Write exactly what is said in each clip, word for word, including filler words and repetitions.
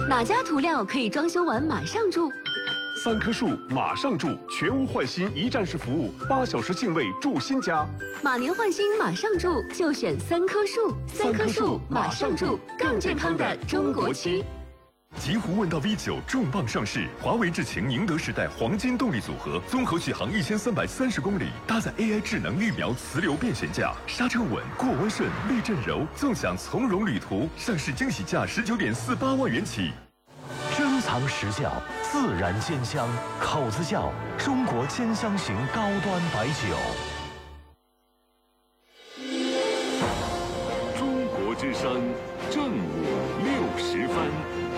哪家涂料可以装修完马上住？ 三棵树马上住，全屋换新一站式服务，八小时净位住新家。 马年换新马上住，就选三棵树。三棵树马上住，更健康的中国漆。 极狐问道 V 九重磅上市，华为智擎宁德时代黄金动力组合，综合续航一千三百三十公里，搭载 A I 智能预瞄磁流变悬架，刹车稳，过弯顺，避震柔，纵享从容旅途。上市惊喜价十九点四八万元起。 珍藏实窖，自然鲜香，口子窖中国兼香型高端白酒。 中国之声，正午六十分。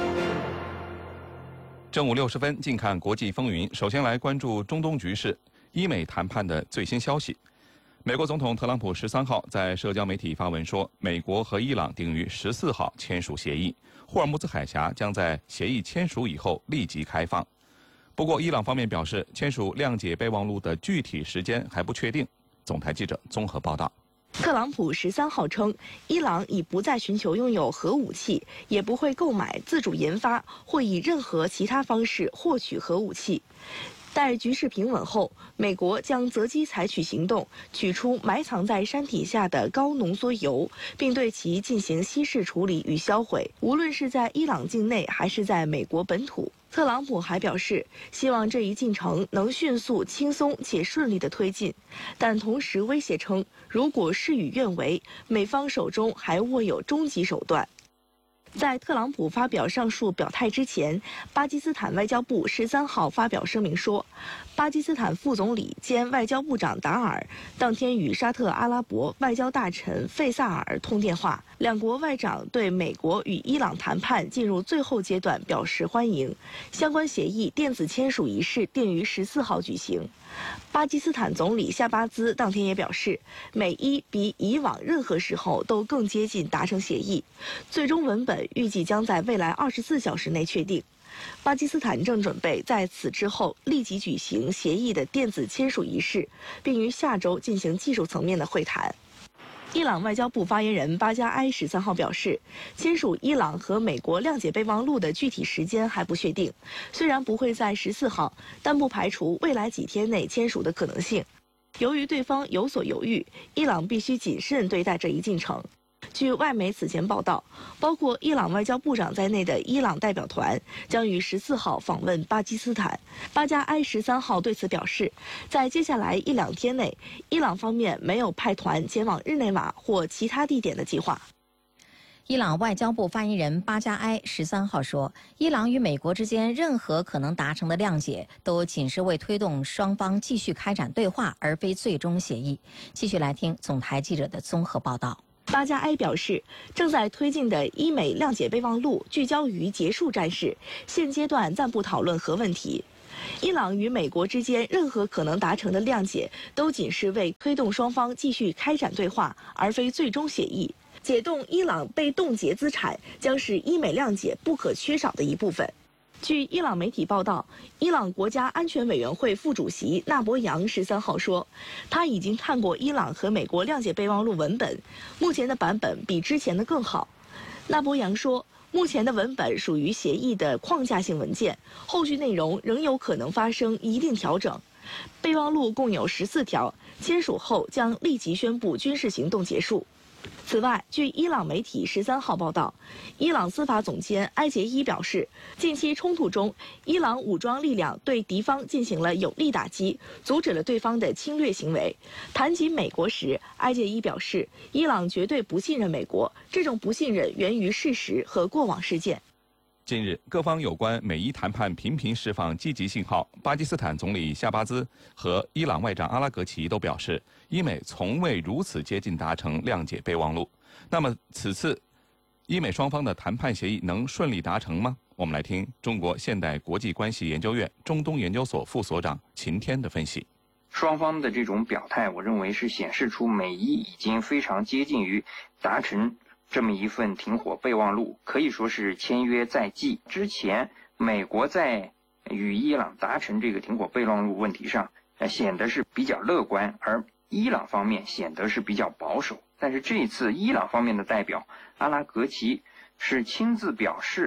正午六十分，近看国际风云。首先来关注中东局势，伊美谈判的最新消息。美国总统特朗普十三号在社交媒体发文说，美国和伊朗定于十四号签署协议，霍尔木兹海峡将在协议签署以后立即开放。不过，伊朗方面表示，签署谅解备忘录的具体时间还不确定。总台记者综合报道。 特朗普十三号称，伊朗已不再寻求拥有核武器，也不会购买、自主研发或以任何其他方式获取核武器。待局势平稳后，美国将择机采取行动，取出埋藏在山体下的高浓缩铀，并对其进行稀释处理与销毁，无论是在伊朗境内还是在美国本土。特朗普还表示，希望这一进程能迅速、轻松且顺利地推进，但同时威胁称，如果事与愿违，美方手中还握有终极手段。在特朗普发表上述表态之前，巴基斯坦外交部十三号发表声明说，巴基斯坦副总理兼外交部长达尔当天与沙特阿拉伯外交大臣费萨尔通电话，两国外长对美国与伊朗谈判进入最后阶段表示欢迎，相关协议电子签署仪式定于十四号举行。巴基斯坦总理夏巴兹当天也表示，美伊比以往任何时候都更接近达成协议，最终文本预计将在未来二十四小时内确定。巴基斯坦正准备在此之后立即举行协议的电子签署仪式，并于下周进行技术层面的会谈。伊朗外交部发言人巴加埃十三号表示，签署伊朗和美国谅解备忘录的具体时间还不确定，虽然不会在十四号，但不排除未来几天内签署的可能性。由于对方有所犹豫，伊朗必须谨慎对待这一进程。据外媒此前报道，包括伊朗外交部长在内的伊朗代表团将于十四号访问巴基斯坦。巴加埃十三号对此表示，在接下来一两天内，伊朗方面没有派团前往日内瓦或其他地点的计划。 伊朗外交部发言人巴加埃十三号说，伊朗与美国之间任何可能达成的谅解，都仅是为推动双方继续开展对话，而非最终协议。继续来听总台记者的综合报道。 巴加埃表示，正在推进的伊美谅解备忘录聚焦于结束战事，现阶段暂不讨论核问题。伊朗与美国之间任何可能达成的谅解，都仅是为推动双方继续开展对话，而非最终协议。解冻伊朗被冻结资产将是伊美谅解不可缺少的一部分。据伊朗媒体报道，伊朗国家安全委员会副主席纳博扬十三号说，他已经看过伊朗和美国谅解备忘录文本，目前的版本比之前的更好。纳博扬说，目前的文本属于协议的框架性文件，后续内容仍有可能发生一定调整。备忘录共有十四条，签署后将立即宣布军事行动结束。此外，据伊朗媒体十三号报道，伊朗司法总监埃杰伊表示，近期冲突中，伊朗武装力量对敌方进行了有力打击，阻止了对方的侵略行为。谈及美国时，埃杰伊表示，伊朗绝对不信任美国，这种不信任源于事实和过往事件。 近日，各方有关美伊谈判频频释放积极信号。巴基斯坦总理夏巴兹和伊朗外长阿拉格齐都表示，伊美从未如此接近达成谅解备忘录。那么，此次伊美双方的谈判协议能顺利达成吗？我们来听中国现代国际关系研究院中东研究所副所长秦天的分析。 双方的这种表态，我认为是显示出美伊已经非常接近于达成这么一份停火备忘录，可以说是签约在即。之前美国在与伊朗达成这个停火备忘录问题上，呃，显得是比较乐观，而伊朗方面显得是比较保守。但是这一次伊朗方面的代表阿拉格齐是亲自表示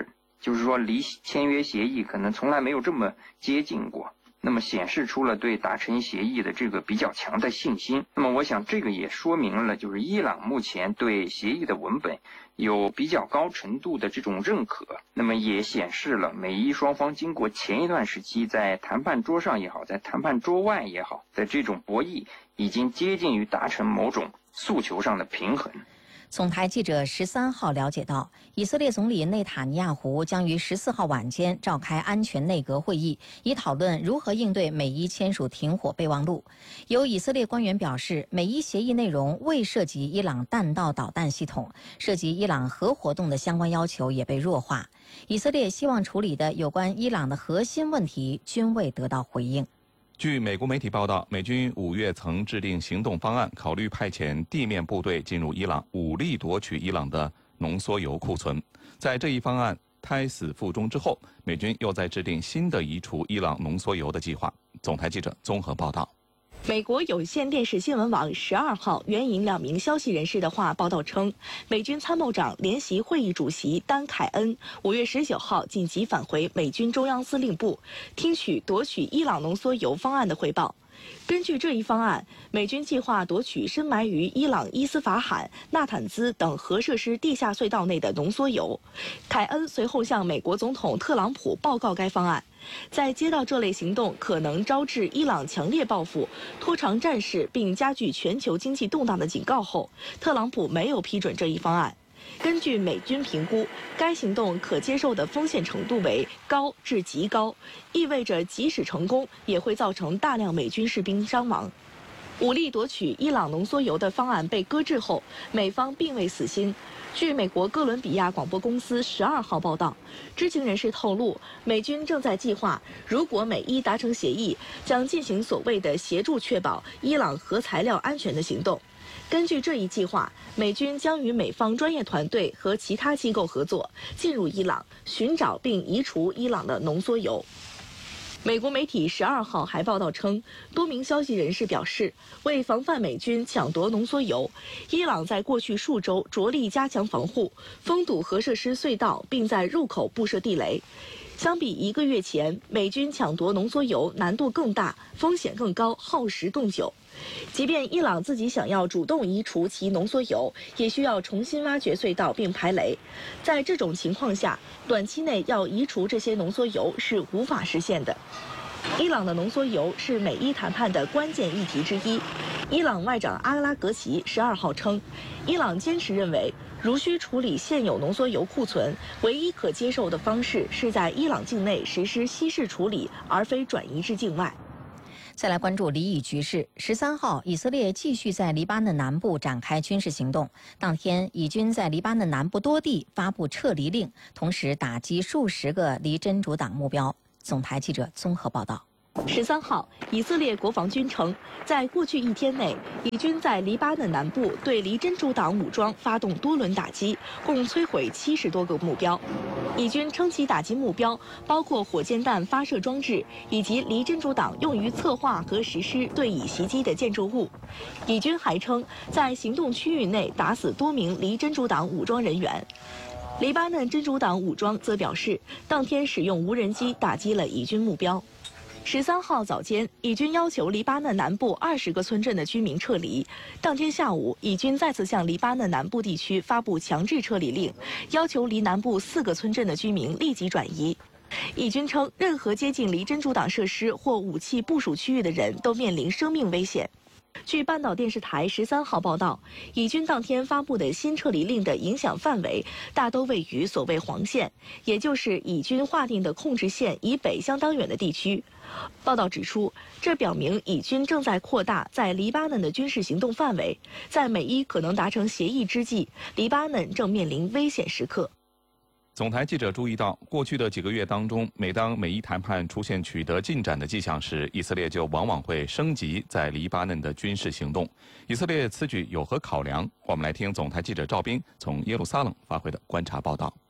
就是说离签约协议可能从来没有这么接近过。那么显示出了对达成协议的这个比较强的信心。那么我想这个也说明了，就是伊朗目前对协议的文本有比较高程度的这种认可。那么也显示了美伊双方经过前一段时期在谈判桌上也好，在谈判桌外也好的这种博弈，已经接近于达成某种诉求上的平衡。 总台记者十三号了解到，以色列总理内塔尼亚胡将于十四号晚间召开安全内阁会议，以讨论如何应对美伊签署停火备忘录。有以色列官员表示，美伊协议内容未涉及伊朗弹道导弹系统，涉及伊朗核活动的相关要求也被弱化。以色列希望处理的有关伊朗的核心问题均未得到回应。 据美国媒体报道，美军五月曾制定行动方案，考虑派遣地面部队进入伊朗，武力夺取伊朗的浓缩铀库存。在这一方案胎死腹中之后，美军又在制定新的移除伊朗浓缩铀的计划。总台记者综合报道。 美国有线电视新闻网十二号援引两名消息人士的话报道称，美军参谋长联席会议主席丹凯恩五月十九号紧急返回美军中央司令部，听取夺取伊朗浓缩铀方案的汇报。根据这一方案，美军计划夺取深埋于伊朗伊斯法罕、纳坦兹等核设施地下隧道内的浓缩铀。凯恩随后向美国总统特朗普报告该方案。在接到这类行动可能招致伊朗强烈报复、拖长战事并加剧全球经济动荡的警告后，特朗普没有批准这一方案。根据美军评估，该行动可接受的风险程度为高至极高，意味着即使成功，也会造成大量美军士兵伤亡。武力夺取伊朗浓缩铀的方案被搁置后，美方并未死心。据美国哥伦比亚广播公司十二号报道，知情人士透露，美军正在计划，如果美伊达成协议，将进行所谓的协助确保伊朗核材料安全的行动。根据这一计划，美军将与美方专业团队和其他机构合作，进入伊朗，寻找并移除伊朗的浓缩铀。美国媒体十二号还报道称，多名消息人士表示，为防范美军抢夺浓缩铀，伊朗在过去数周着力加强防护，封堵核设施隧道，并在入口布设地雷。相比一个月前，美军抢夺浓缩铀难度更大，风险更高，耗时更久。即便伊朗自己想要主动移除其浓缩铀，也需要重新挖掘隧道并排雷。在这种情况下，短期内要移除这些浓缩铀是无法实现的。伊朗的浓缩铀是美伊谈判的关键议题之一。伊朗外长阿拉格齐十二号称，伊朗坚持认为，如需处理现有浓缩铀库存，唯一可接受的方式是在伊朗境内实施稀释处理，而非转移至境外。 再来关注黎以局势。十三号，以色列继续在黎巴嫩南部展开军事行动。当天，以军在黎巴嫩南部多地发布撤离令，同时打击数十个离真主党目标。总台记者综合报道。 十三号，以色列国防军称，在过去一天内，以军在黎巴嫩南部对离真主党武装发动多轮打击，共摧毁七十多个目标。以军称其打击目标包括火箭弹发射装置以及离真主党用于策划和实施对以袭击的建筑物。以军还称，在行动区域内打死多名离真主党武装人员。黎巴嫩真主党武装则表示，当天使用无人机打击了以军目标。十三号早间，以军要求黎巴嫩南部二十个村镇的居民撤离。当天下午，以军再次向黎巴嫩南部地区发布强制撤离令，要求离南部四个村镇的居民立即转移。以军称，任何接近离真主党设施或武器部署区域的人都面临生命危险。据半岛电视台十三号报道，以军当天发布的新撤离令的影响范围大都位于所谓黄线，也就是以军划定的控制线以北相当远的地区。报道指出，这表明以军正在扩大在黎巴嫩的军事行动范围，在美伊可能达成协议之际，黎巴嫩正面临危险时刻。 总台记者注意到，过去的几个月当中，每当美伊谈判出现取得进展的迹象时，以色列就往往会升级在黎巴嫩的军事行动。以色列此举有何考量？我们来听总台记者赵斌从耶路撒冷发回的观察报道。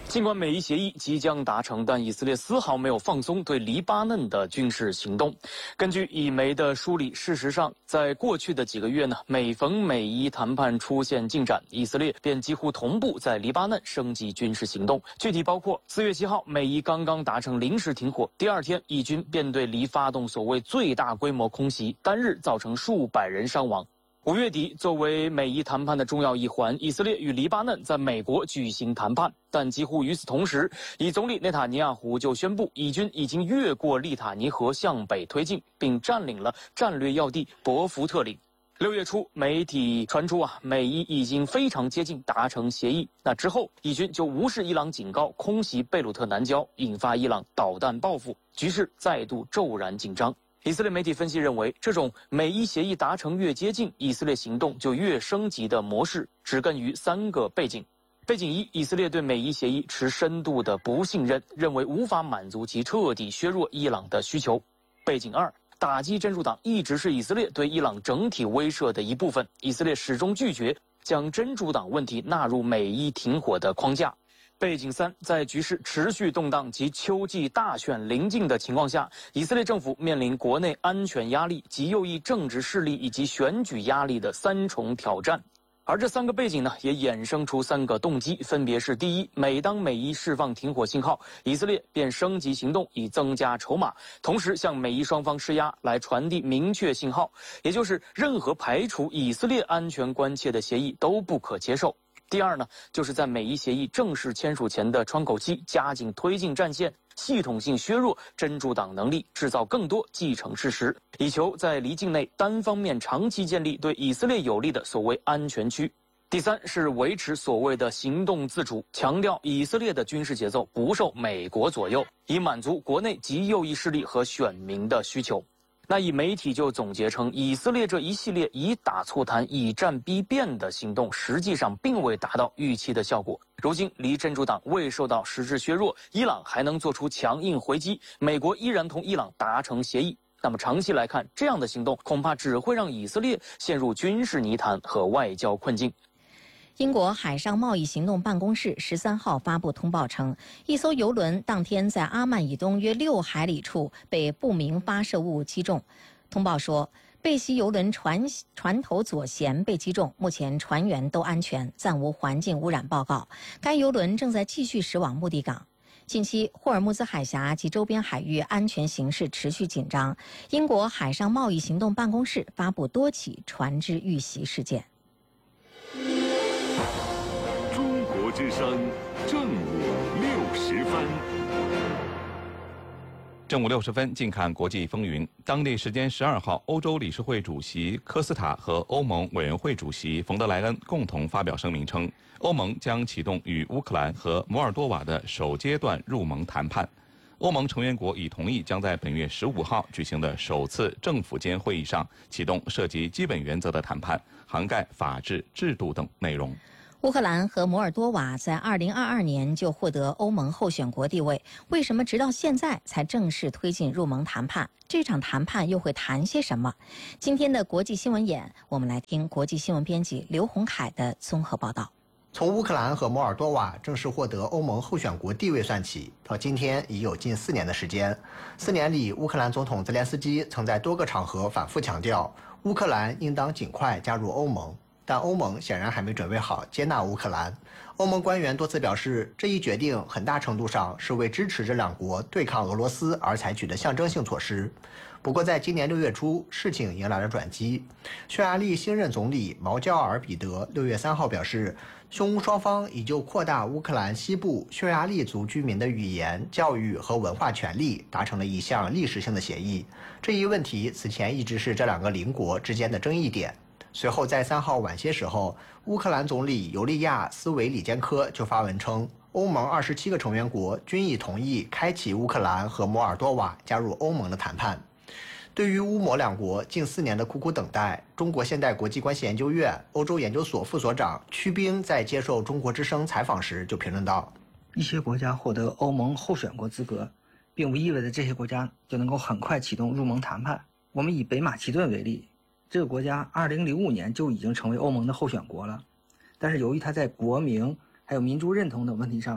尽管美伊协议即将达成，但以色列丝毫没有放松对黎巴嫩的军事行动。根据以媒的梳理，事实上，在过去的几个月呢，每逢美伊谈判出现进展，以色列便几乎同步在黎巴嫩升级军事行动。具体包括四月七号，美伊刚刚达成临时停火，第二天，以军便对黎发动所谓最大规模空袭，单日造成数百人伤亡。五月底，作为美伊谈判的重要一环，以色列与黎巴嫩在美国举行谈判。但几乎与此同时，以总理内塔尼亚胡就宣布，以军已经越过利塔尼河向北推进，并占领了战略要地博福特岭。六月初，媒体传出啊，美伊已经非常接近达成协议。那之后，以军就无视伊朗警告，空袭贝鲁特南郊，引发伊朗导弹报复，局势再度骤然紧张。以色列媒体分析认为，这种美伊协议达成越接近，以色列行动就越升级的模式，植根于三个背景。背景一，以色列对美伊协议持深度的不信任，认为无法满足其彻底削弱伊朗的需求。背景二，打击真主党一直是以色列对伊朗整体威慑的一部分，以色列始终拒绝将真主党问题纳入美伊停火的框架。背景三，在局势持续动荡及秋季大选临近的情况下，以色列政府面临国内安全压力、极右翼政治势力以及选举压力的三重挑战。而这三个背景呢，也衍生出三个动机，分别是：第一，每当美伊释放停火信号，以色列便升级行动以增加筹码，同时向美伊双方施压，来传递明确信号，也就是任何排除以色列安全关切的协议都不可接受。第二呢，就是在美伊协议正式签署前的窗口期，加紧推进战线，系统性削弱真主党能力，制造更多既成事实，以求在黎境内单方面长期建立对以色列有利的所谓安全区。第三是维持所谓的行动自主，强调以色列的军事节奏不受美国左右，以满足国内极右翼势力和选民的需求。那以媒体就总结称，以色列这一系列以打促谈、以战逼变的行动，实际上并未达到预期的效果。如今离真主党未受到实质削弱，伊朗还能做出强硬回击，美国依然同伊朗达成协议。那么长期来看，这样的行动恐怕只会让以色列陷入军事泥潭和外交困境。 英国海上贸易行动办公室十三号发布通报称，一艘邮轮当天在阿曼以东约六海里处被不明发射物击中。通报说，被袭邮轮船船头左舷被击中，目前船员都安全，暂无环境污染报告。该邮轮正在继续驶往目的港。近期，霍尔木兹海峡及周边海域安全形势持续紧张。英国海上贸易行动办公室发布多起船只遇袭事件。 中国之声正午六十分。 正午六十分，近看国际风云。当地时间十二号，欧洲理事会主席科斯塔和欧盟委员会主席冯德莱恩共同发表声明称，欧盟将启动与乌克兰和摩尔多瓦的首阶段入盟谈判。欧盟成员国已同意将在本月十五号举行的首次政府间会议上启动涉及基本原则的谈判，涵盖法治、制度等内容。 乌克兰和摩尔多瓦在二零二二年就获得欧盟候选国地位，为什么直到现在才正式推进入盟谈判？这场谈判又会谈些什么？今天的国际新闻眼，我们来听国际新闻编辑刘洪凯的综合报道。 从乌克兰和摩尔多瓦正式获得欧盟候选国地位算起，到今天已有近四年的时间。四年里，乌克兰总统泽连斯基曾在多个场合反复强调，乌克兰应当尽快加入欧盟。但欧盟显然还没准备好接纳乌克兰。欧盟官员多次表示，这一决定很大程度上是为支持这两国对抗俄罗斯而采取的象征性措施。不过，在今年六月初，事情迎来了转机。匈牙利新任总理毛焦尔彼得六月三号表示，匈乌双方已就扩大乌克兰西部匈牙利族居民的语言、教育和文化权利达成了一项历史性的协议。这一问题此前一直是这两个邻国之间的争议点。随后，在三号晚些时候，乌克兰总理尤利亚斯维里坚科就发文称，欧盟二十七个成员国均已同意开启乌克兰和摩尔多瓦加入欧盟的谈判。对于乌摩两国近四年的苦苦等待，中国现代国际关系研究院欧洲研究所副所长曲冰在接受中国之声采访时就评论道： 一些国家获得欧盟候选国资格，并不意味着这些国家就能够很快启动入盟谈判。我们以北马其顿为例，这个国家二零零五年就已经成为欧盟的候选国了，但是由于它在国名还有民族认同等问题上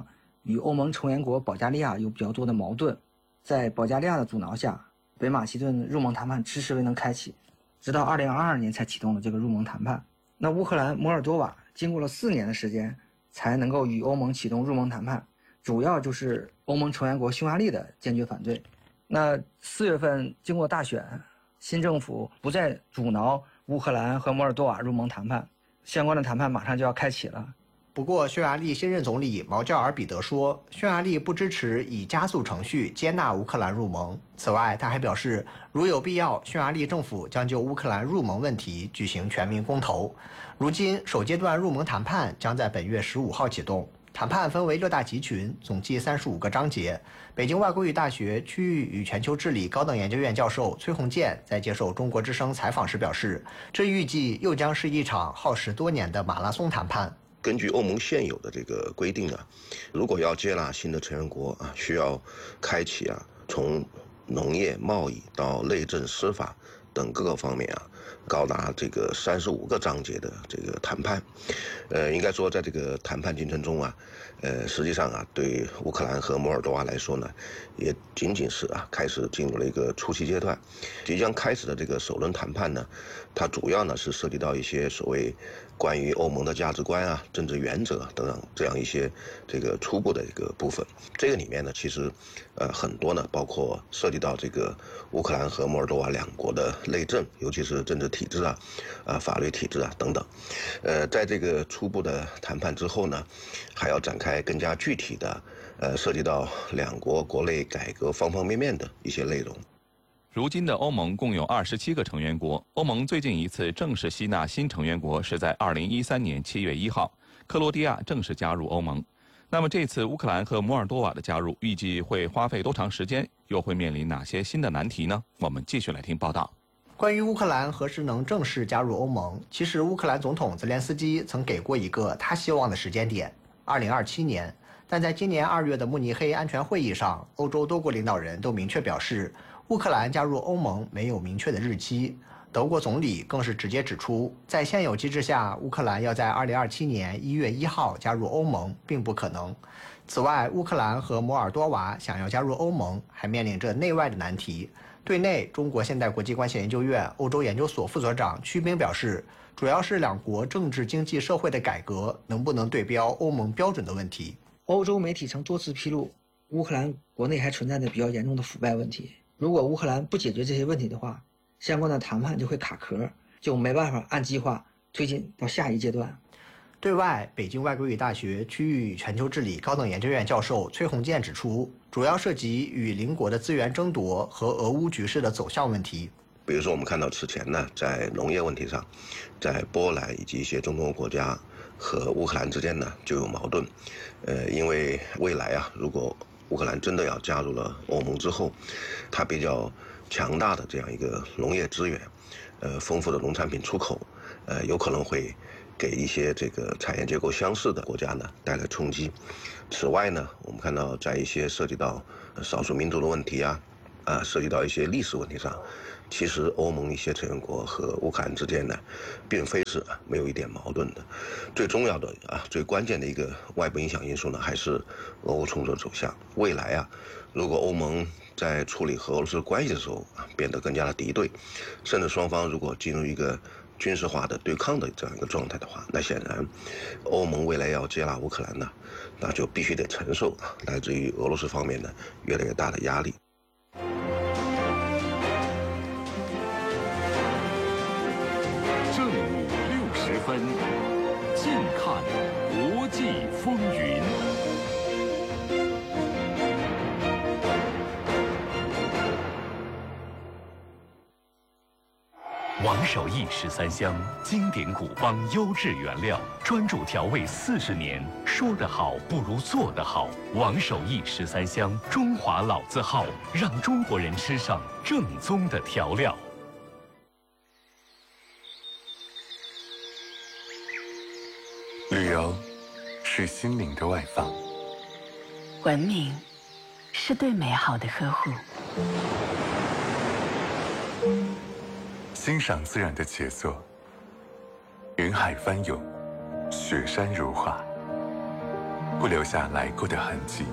与欧盟成员国保加利亚有比较多的矛盾，在保加利亚的阻挠下，北马其顿入盟谈判迟迟未能开启，直到二零二二年才启动了这个入盟谈判。那乌克兰、摩尔多瓦经过了四年的时间才能够与欧盟启动入盟谈判，主要就是欧盟成员国匈牙利的坚决反对。那四月份经过大选，新政府不再阻挠乌克兰和摩尔多瓦入盟谈判，相关的谈判马上就要开启了。 不过，匈牙利新任总理毛教尔彼得说，匈牙利不支持以加速程序接纳乌克兰入盟。此外，他还表示，如有必要，匈牙利政府将就乌克兰入盟问题举行全民公投。如今，首阶段入盟谈判将在本月十五号启动。谈判分为六大集群，总计三十五个章节。北京外国语大学区域与全球治理高等研究院教授崔洪建在接受中国之声采访时表示，这预计又将是一场耗时多年的马拉松谈判。 根据欧盟现有的这个规定啊，如果要接纳新的成员国啊，需要开启啊从农业、贸易到内政、司法等各个方面啊，高达这个三十五个章节的这个谈判。呃，应该说在这个谈判进程中啊，呃，实际上啊，对乌克兰和摩尔多瓦来说呢，也仅仅是啊开始进入了一个初期阶段。即将开始的这个首轮谈判呢，它主要呢是涉及到一些所谓关于欧盟的价值观啊、政治原则等等这样一些这个初步的一个部分。这个里面呢，其实呃很多呢，包括涉及到这个乌克兰和摩尔多瓦两国的内政，尤其是政治体制啊、啊法律体制啊等等。呃，在这个初步的谈判之后呢，还要展开更加具体的，呃，涉及到两国国内改革方方面面的一些内容。 如今的欧盟共有二十七个成员国，欧盟最近一次正式吸纳新成员国是在二零一三年七月一号，克罗地亚正式加入欧盟。那么这次乌克兰和摩尔多瓦的加入，预计会花费多长时间，又会面临哪些新的难题呢？我们继续来听报道。 关于乌克兰何时能正式加入欧盟，其实乌克兰总统泽连斯基曾给过一个他希望的时间点，二零二七年。但在今年二月的慕尼黑安全会议上，欧洲多国领导人都明确表示，乌克兰加入欧盟没有明确的日期。德国总理更是直接指出，在现有机制下，乌克兰要在二零二七年一月一号加入欧盟并不可能。此外，乌克兰和摩尔多瓦想要加入欧盟，还面临着内外的难题。对内，中国现代国际关系研究院欧洲研究所副所长曲斌表示，主要是两国政治、经济、社会的改革能不能对标欧盟标准的问题。 欧洲媒体曾多次披露，乌克兰国内还存在着比较严重的腐败问题。如果乌克兰不解决这些问题的话，相关的谈判就会卡壳，就没办法按计划推进到下一阶段。 对外，北京外国语大学区域与全球治理高等研究院教授崔洪建指出，主要涉及与邻国的资源争夺和俄乌局势的走向问题。 比如说，我们看到此前呢，在农业问题上，在波兰以及一些中东国家和乌克兰之间呢就有矛盾。呃，因为未来啊，如果乌克兰真的要加入了欧盟之后，它比较强大的这样一个农业资源，呃，丰富的农产品出口，呃，有可能会给一些这个产业结构相似的国家呢带来冲击。此外呢，我们看到在一些涉及到少数民族的问题啊，啊，涉及到一些历史问题上，其实欧盟一些成员国和乌克兰之间呢，并非是没有一点矛盾的。最重要的啊，最关键的一个外部影响因素呢，还是俄乌冲突的走向。未来啊，如果欧盟在处理和俄罗斯关系的时候啊，变得更加的敌对，甚至双方如果进入一个军事化的对抗的这样一个状态的话，那显然，欧盟未来要接纳乌克兰呢，那就必须得承受啊来自于俄罗斯方面的越来越大的压力。 正午六十分，近看国际风云。 王守义十三香，经典古方，优质原料，专注调味四十年。说得好不如做得好。王守义十三香，中华老字号，让中国人吃上正宗的调料。 旅游是心灵的外放， 文明是对美好的呵护。 欣赏自然的杰作，云海翻涌，雪山如画， 不留下来过的痕迹。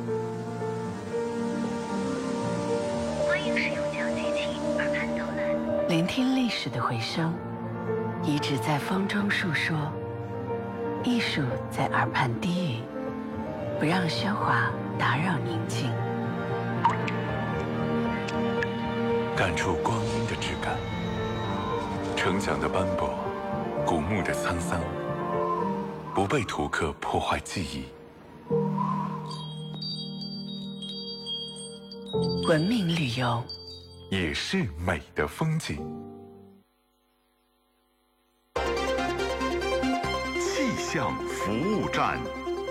欢迎使用脚机器耳畔导览，聆听历史的回声，遗址在风中述说，艺术在耳畔低语，不让喧哗打扰宁静。 感触光阴的质感，城墙的斑驳，古墓的沧桑，不被图刻破坏记忆。 文明旅游也是美的风景。 气象服务站。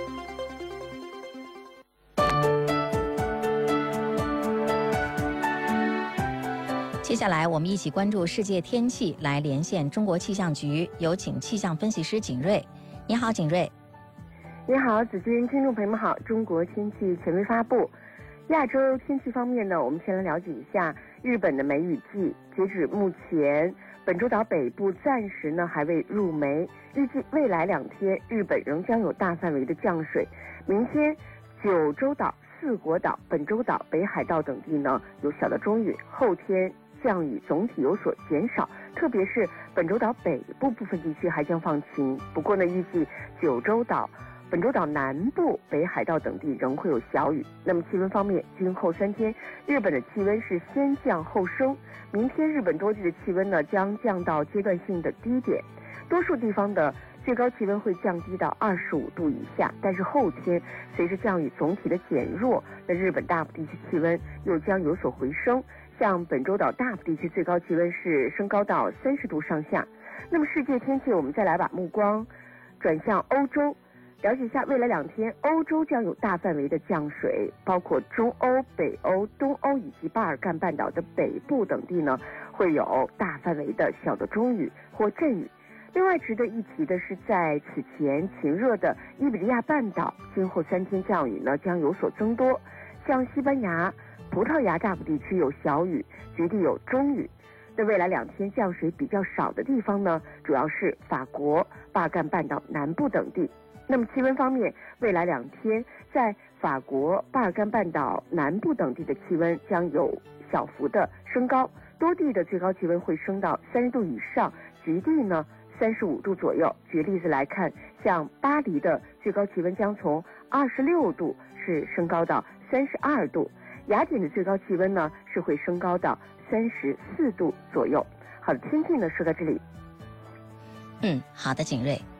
接下来，我们一起关注世界天气，来连线中国气象局，有请气象分析师景瑞。你好，景瑞。 你好，子君，听众朋友们好。中国天气权威发布，亚洲天气方面呢，我们先来了解一下日本的梅雨季。截止目前，本州岛北部暂时呢还未入梅，预计未来两天日本仍将有大范围的降水。明天，九州岛、四国岛、本州岛、北海道等地呢有小到中雨，后天降雨总体有所减少，特别是本州岛北部部分地区还将放晴。不过呢，预计九州岛、本州岛南部、北海道等地仍会有小雨。那么气温方面，今后三天日本的气温是先降后升。明天日本多地的气温呢将降到阶段性的低点，多数地方的最高气温会降低到二十五度以下。但是后天随着降雨总体的减弱，那日本大部地区气温又将有所回升。像本州岛大部地区最高气温是升高到三十度上下。那么世界天气，我们再来把目光转向欧洲，了解一下未来两天欧洲将有大范围的降水，包括中欧、北欧、东欧以及巴尔干半岛的北部等地呢，会有大范围的小的中雨或阵雨。另外值得一提的是，在此前晴热的伊比利亚半岛，今后三天降雨呢将有所增多，像西班牙、葡萄牙大部地区有小雨，局地有中雨。那未来两天降水比较少的地方呢，主要是法国、巴尔干半岛南部等地。那么气温方面，未来两天在法国、巴尔干半岛南部等地的气温将有小幅的升高，多地的最高气温会升到三十度以上，局地呢三十五度左右。举例子来看，像巴黎的最高气温将从二十六度是升高到三十二度，雅典的最高气温呢是会升高到三十四度左右。好的，天气呢说到这里。 嗯，好的，景瑞。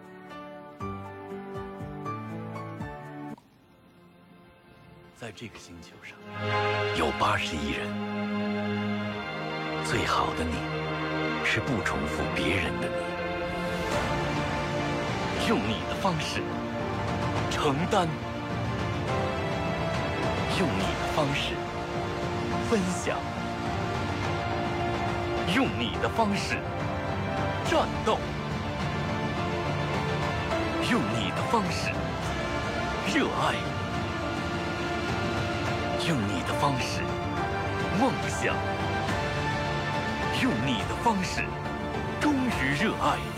在这个星球上，有八十亿人。最好的你，是不重复别人的你，用你的方式承担，用你的方式分享，用你的方式战斗，用你的方式热爱。用你的方式梦想，用你的方式忠于热爱。